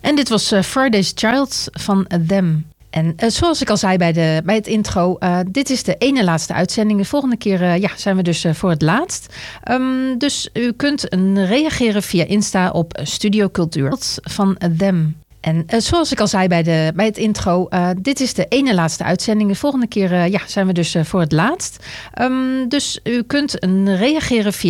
En dit was Friday's Child van Them. En zoals ik al zei bij het intro, dit is de ene laatste uitzending. De volgende keer zijn we dus voor het laatst. Dus u kunt reageren via Insta op Studio Cultuur van Them. En zoals ik al zei bij het intro, dit is de ene laatste uitzending. De volgende keer zijn we dus voor het laatst. Dus u kunt reageren via